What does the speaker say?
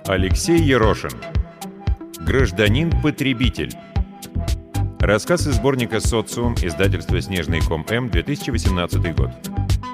Алексей Ерошин. Гражданин-потребитель. Рассказ из сборника «Социум», издательство «Снежный ком М», 2018 год.